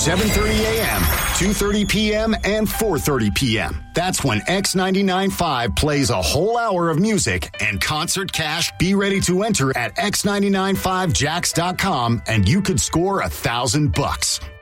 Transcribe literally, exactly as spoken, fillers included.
seven thirty a.m., two thirty p.m., and four thirty p.m. That's when X ninety-nine point five plays a whole hour of music and concert cash. Be ready to enter at x nine nine five jacks dot com, and you could score a thousand bucks.